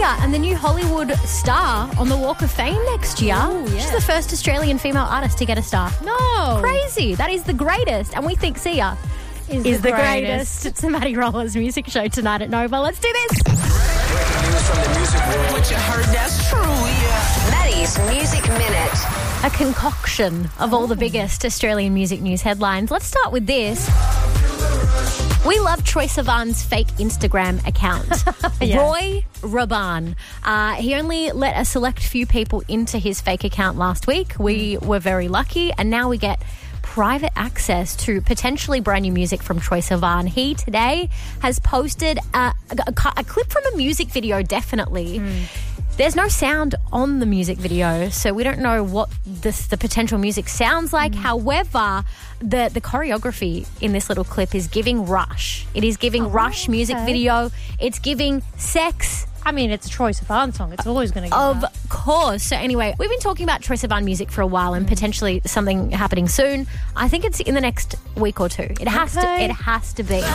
Sia and the new Hollywood star on the Walk of Fame next year. Ooh, yeah. She's the first Australian female artist to get a star. No. Crazy. That is the greatest. And we think Sia is the greatest. It's the Maddie Rollers music show tonight at Nova. Let's do this. Breaking news from the music world. What you heard, that's true, yeah. Maddie's Music Minute. A concoction of all the biggest Australian music news headlines. Let's start with this. We love Troye Sivan's fake Instagram account. Yeah. Roy Raban. He only let a select few people into his fake account last week. We were very lucky, and now we get private access to potentially brand new music from Troye Sivan. He today has posted a clip from a music video, definitely. There's no sound on the music video, so we don't know what the potential music sounds like. However, the choreography in this little clip is giving Rush. It is giving Rush music video. It's giving sex. I mean, it's a Troye Sivan song. It's always going to give Of that. course. So anyway, we've been talking about Troye Sivan music for a while and potentially something happening soon. I think it's in the next week or two. It has to. It has to be.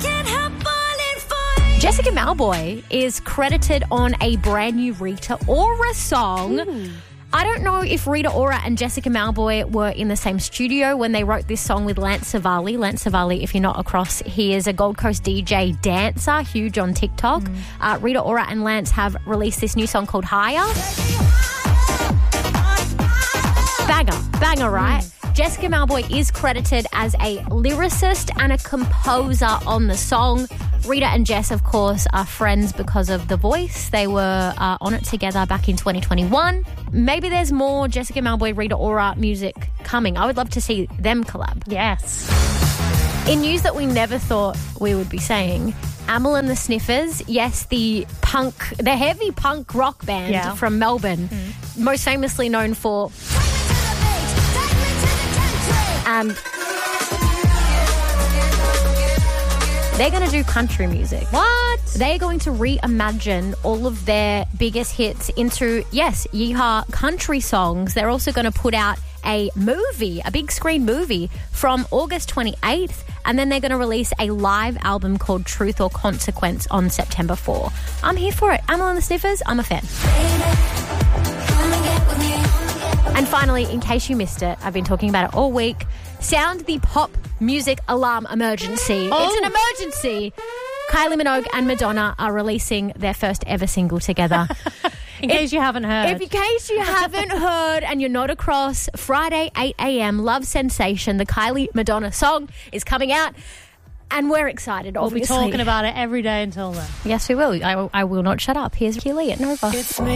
Jessica Mauboy is credited on a brand new Rita Ora song. I don't know if Rita Ora and Jessica Mauboy were in the same studio when they wrote this song with Lance Savali. Lance Savali, if you're not across, he is a Gold Coast DJ dancer, huge on TikTok. Rita Ora and Lance have released this new song called Higher. Banger, right? Jessica Mauboy is credited as a lyricist and a composer on the song. Rita and Jess, of course, are friends because of The Voice. They were on it together back in 2021. Maybe there's more Jessica Mauboy, Rita Ora music coming. I would love to see them collab. Yes. In news that we never thought we would be saying, Amyl and the Sniffers, yes, the heavy punk rock band from Melbourne, most famously known for... they're going to do country music. What? They're going to reimagine all of their biggest hits into, yeehaw country songs. They're also going to put out a movie, a big screen movie from August 28th, and then they're going to release a live album called Truth or Consequence on September 4. I'm here for it. Amyl and the Sniffers, I'm a fan. And finally, in case you missed it, I've been talking about it all week, sound the pop music alarm emergency. It's an emergency. Kylie Minogue and Madonna are releasing their first ever single together. In case you haven't heard. In case you haven't heard and you're not across, Friday, 8 a.m, Love Sensation, the Kylie Madonna song is coming out. And we're excited, obviously. We'll be talking about it every day until then. Yes, we will. I will not shut up. Here's Keely at Nova.